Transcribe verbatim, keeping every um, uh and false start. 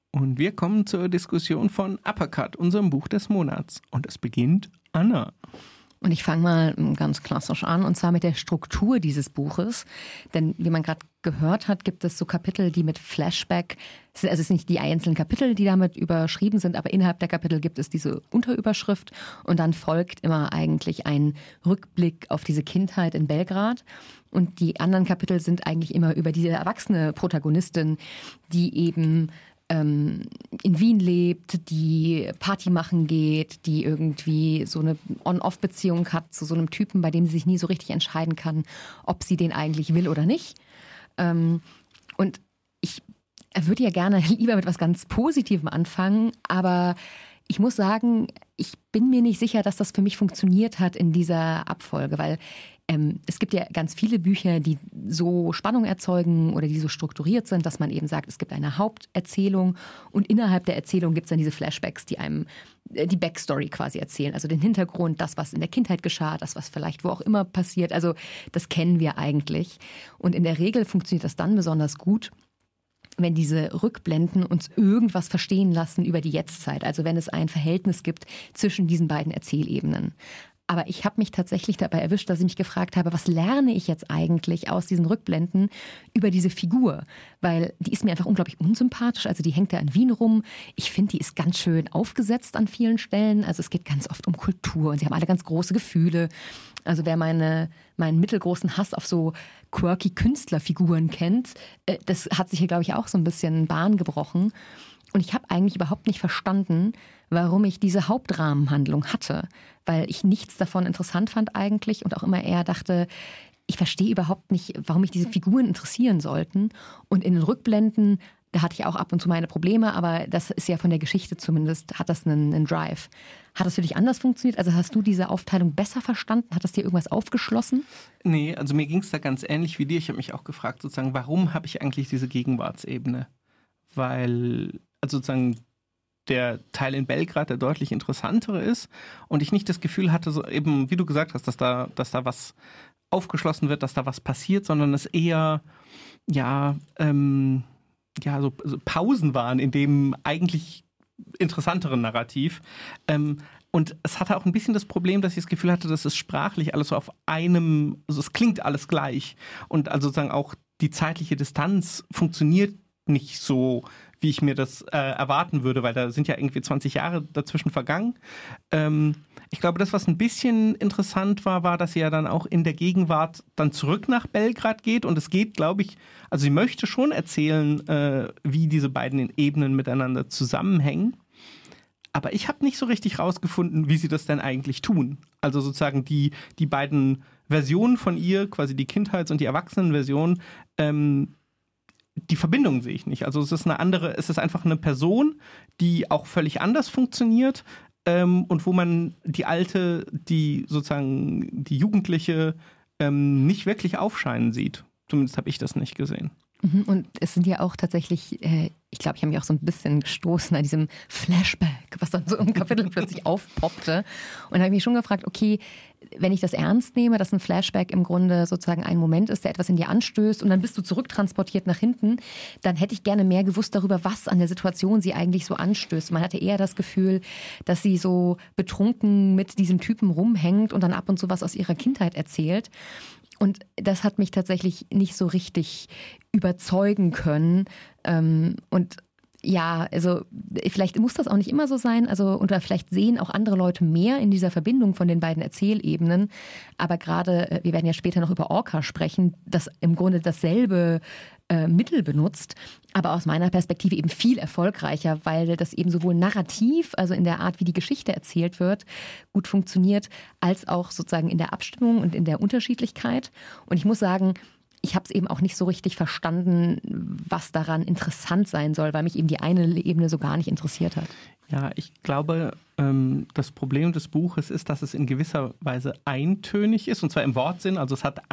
Und wir kommen zur Diskussion von Uppercut, unserem Buch des Monats. Und es beginnt Anna. Und ich fange mal ganz klassisch an, und zwar mit der Struktur dieses Buches. Denn wie man gerade gehört hat, gibt es so Kapitel, die mit Flashback, also es sind nicht die einzelnen Kapitel, die damit überschrieben sind, aber innerhalb der Kapitel gibt es diese Unterüberschrift und dann folgt immer eigentlich ein Rückblick auf diese Kindheit in Belgrad. Und die anderen Kapitel sind eigentlich immer über diese erwachsene Protagonistin, die eben in Wien lebt, die Party machen geht, die irgendwie so eine On-Off-Beziehung hat zu so einem Typen, bei dem sie sich nie so richtig entscheiden kann, ob sie den eigentlich will oder nicht. Und ich würde ja gerne lieber mit was ganz Positivem anfangen, aber ich muss sagen, ich bin mir nicht sicher, dass das für mich funktioniert hat in dieser Abfolge, weil ähm, es gibt ja ganz viele Bücher, die so Spannung erzeugen oder die so strukturiert sind, dass man eben sagt, es gibt eine Haupterzählung und innerhalb der Erzählung gibt es dann diese Flashbacks, die einem die Backstory quasi erzählen, also den Hintergrund, das, was in der Kindheit geschah, das, was vielleicht wo auch immer passiert. Also das kennen wir eigentlich. Und in der Regel funktioniert das dann besonders gut, wenn diese Rückblenden uns irgendwas verstehen lassen über die Jetztzeit. Also wenn es ein Verhältnis gibt zwischen diesen beiden Erzählebenen. Aber ich habe mich tatsächlich dabei erwischt, dass ich mich gefragt habe, was lerne ich jetzt eigentlich aus diesen Rückblenden über diese Figur? Weil die ist mir einfach unglaublich unsympathisch. Also die hängt da in Wien rum. Ich finde, die ist ganz schön aufgesetzt an vielen Stellen. Also es geht ganz oft um Kultur und sie haben alle ganz große Gefühle. Also wer meine, meinen mittelgroßen Hass auf so quirky Künstlerfiguren kennt, das hat sich hier, glaube ich, auch so ein bisschen Bahn gebrochen. Und ich habe eigentlich überhaupt nicht verstanden, warum ich diese Hauptrahmenhandlung hatte. Weil ich nichts davon interessant fand eigentlich und auch immer eher dachte, ich verstehe überhaupt nicht, warum mich diese Figuren interessieren sollten. Und in den Rückblenden, da hatte ich auch ab und zu meine Probleme, aber das ist ja von der Geschichte zumindest, hat das einen, einen Drive. Hat das für dich anders funktioniert? Also hast du diese Aufteilung besser verstanden? Hat das dir irgendwas aufgeschlossen? Nee, also mir ging es da ganz ähnlich wie dir. Ich habe mich auch gefragt, sozusagen, warum habe ich eigentlich diese Gegenwartsebene? Weil, also sozusagen, der Teil in Belgrad, der deutlich interessantere ist und ich nicht das Gefühl hatte, so eben, wie du gesagt hast, dass da, dass da was aufgeschlossen wird, dass da was passiert, sondern es eher, ja, ähm, ja, so, so Pausen waren in dem eigentlich interessanteren Narrativ. Ähm, und es hatte auch ein bisschen das Problem, dass ich das Gefühl hatte, dass es sprachlich alles so auf einem, also es klingt alles gleich und also sozusagen auch die zeitliche Distanz funktioniert nicht so, wie ich mir das äh, erwarten würde, weil da sind ja irgendwie zwanzig Jahre dazwischen vergangen. Ähm, ich glaube, das, was ein bisschen interessant war, war, dass sie ja dann auch in der Gegenwart dann zurück nach Belgrad geht und es geht, glaube ich, also sie möchte schon erzählen, äh, wie diese beiden Ebenen miteinander zusammenhängen. Aber ich habe nicht so richtig rausgefunden, wie sie das denn eigentlich tun. Also sozusagen die, die beiden Versionen von ihr, quasi die Kindheits- und die Erwachsenenversion, ähm, die Verbindung sehe ich nicht. Also es ist eine andere, es ist einfach eine Person, die auch völlig anders funktioniert ähm, und wo man die alte, die sozusagen die Jugendliche ähm, nicht wirklich aufscheinen sieht. Zumindest habe ich das nicht gesehen. Und es sind ja auch tatsächlich, äh, ich glaube, ich habe mich auch so ein bisschen gestoßen an diesem Flashback, was dann so im Kapitel plötzlich aufpoppte. Und habe mich schon gefragt, okay, wenn ich das ernst nehme, dass ein Flashback im Grunde sozusagen ein Moment ist, der etwas in dir anstößt und dann bist du zurücktransportiert nach hinten, dann hätte ich gerne mehr gewusst darüber, was an der Situation sie eigentlich so anstößt. Man hatte eher das Gefühl, dass sie so betrunken mit diesem Typen rumhängt und dann ab und zu was aus ihrer Kindheit erzählt. Und das hat mich tatsächlich nicht so richtig überzeugen können. Und ja, also vielleicht muss das auch nicht immer so sein. Also oder vielleicht sehen auch andere Leute mehr in dieser Verbindung von den beiden Erzählebenen. Aber gerade, wir werden ja später noch über Orca sprechen, das im Grunde dasselbe äh, Mittel benutzt, aber aus meiner Perspektive eben viel erfolgreicher, weil das eben sowohl narrativ, also in der Art, wie die Geschichte erzählt wird, gut funktioniert, als auch sozusagen in der Abstimmung und in der Unterschiedlichkeit. Und ich muss sagen, ich habe es eben auch nicht so richtig verstanden, was daran interessant sein soll, weil mich eben die eine Ebene so gar nicht interessiert hat. Ja, ich glaube, ähm, das Problem des Buches ist, dass es in gewisser Weise eintönig ist, und zwar im Wortsinn. Also es hat